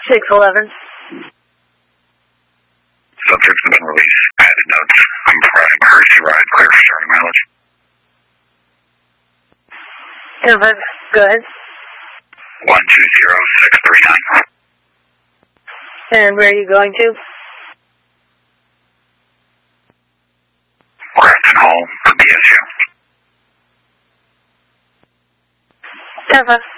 611. Subjects have been released. Added notes. I'm providing emergency ride clear for starting mileage. 10-5, go ahead. 120639. And where are you going to? Grafton Hall, BSU. 10-5.